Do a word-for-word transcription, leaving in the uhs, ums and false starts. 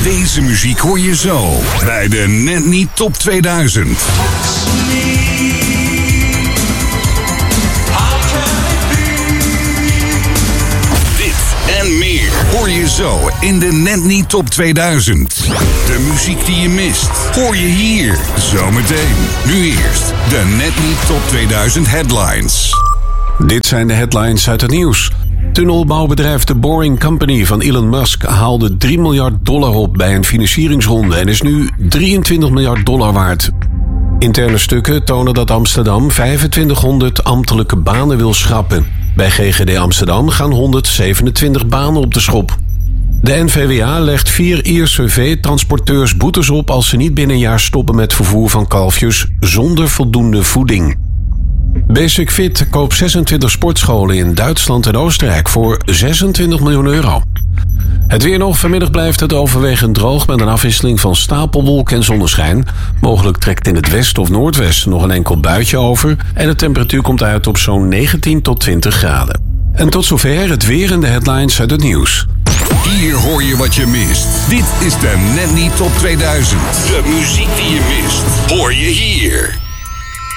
Deze muziek hoor je zo bij de Net Niet Top tweeduizend. Dit en meer hoor je zo in de Net Niet Top tweeduizend. De muziek die je mist hoor je hier zometeen. Nu eerst de Net Niet Top tweeduizend headlines. Dit zijn de headlines uit het nieuws. Tunnelbouwbedrijf The Boring Company van Elon Musk haalde drie miljard dollar op bij een financieringsronde en is nu drieëntwintig miljard dollar waard. Interne stukken tonen dat Amsterdam vijfentwintighonderd ambtelijke banen wil schrappen. Bij G G D Amsterdam gaan honderdzevenentwintig banen op de schop. De N V W A legt vier Ierse veetransporteurs boetes op als ze niet binnen een jaar stoppen met vervoer van kalfjes zonder voldoende voeding. Basic Fit koopt zesentwintig sportscholen in Duitsland en Oostenrijk voor zesentwintig miljoen euro. Het weer nog. Vanmiddag blijft het overwegend droog met een afwisseling van stapelwolken en zonneschijn. Mogelijk trekt in het westen of noordwesten nog een enkel buitje over en de temperatuur komt uit op zo'n negentien tot twintig graden. En tot zover het weer en de headlines uit het nieuws. Hier hoor je wat je mist. Dit is de Net Niet Top tweeduizend. De muziek die je mist hoor je hier.